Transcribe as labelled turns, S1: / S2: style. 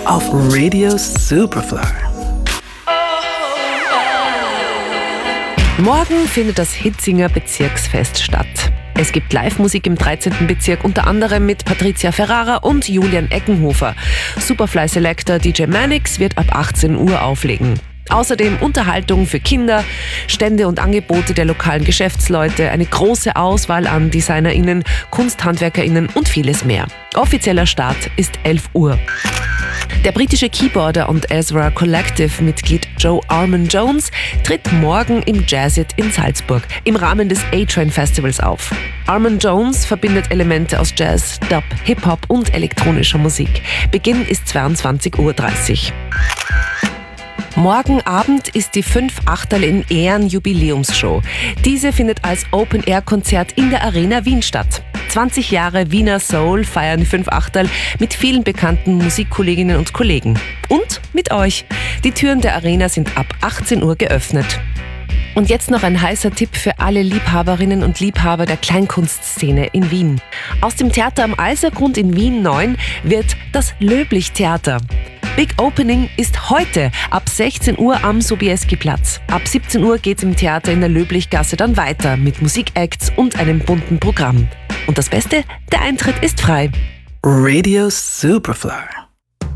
S1: auf Radio Superfly.
S2: Morgen findet das Hitzinger Bezirksfest statt. Es gibt Live-Musik im 13. Bezirk, unter anderem mit Patricia Ferrara und Julian Eckenhofer. Superfly Selector DJ Manix wird ab 18 Uhr auflegen. Außerdem Unterhaltung für Kinder, Stände und Angebote der lokalen Geschäftsleute, eine große Auswahl an DesignerInnen, KunsthandwerkerInnen und vieles mehr. Offizieller Start ist 11 Uhr. Der britische Keyboarder und Ezra Collective-Mitglied Joe Armon-Jones tritt morgen im Jazzit in Salzburg im Rahmen des A-Train Festivals auf. Armon-Jones verbindet Elemente aus Jazz, Dub, Hip-Hop und elektronischer Musik. Beginn ist 22:30 Uhr. Morgen Abend ist die 5 Achterl in Ehren Jubiläumsshow. Diese findet als Open-Air-Konzert in der Arena Wien statt. 20 Jahre Wiener Soul feiern die 5 Achterl mit vielen bekannten Musikkolleginnen und Kollegen. Und mit euch. Die Türen der Arena sind ab 18 Uhr geöffnet. Und jetzt noch ein heißer Tipp für alle Liebhaberinnen und Liebhaber der Kleinkunstszene in Wien. Aus dem Theater am Alsergrund in Wien 9 wird das Löblich-Theater. Big Opening ist heute ab 16 Uhr am Sobieski-Platz. Ab 17 Uhr geht's im Theater in der Löblichgasse dann weiter mit Musikacts und einem bunten Programm. Und das Beste, der Eintritt ist frei.
S1: Radio Superfly.